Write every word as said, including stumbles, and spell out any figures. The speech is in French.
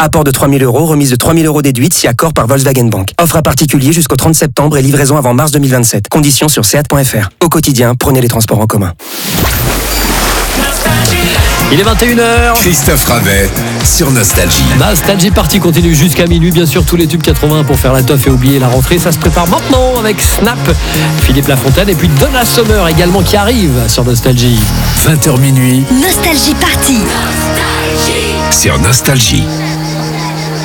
Apport de trois mille euros, remise de trois mille euros déduite si accord par Volkswagen Bank. Offre à particulier jusqu'au trente septembre et livraison avant mars deux mille vingt-sept. Conditions sur seat point f r. Au quotidien, prenez les transports en commun. Il est vingt et une heures. Christophe Ravet sur Nostalgie. Nostalgie Party continue jusqu'à minuit. Bien sûr, tous les tubes quatre-vingts pour faire la teuf et oublier la rentrée. Ça se prépare maintenant avec Snap, Philippe Lafontaine et puis Donna Summer également qui arrive sur Nostalgie. vingt heures minuit. Nostalgie Party. Sur Nostalgie.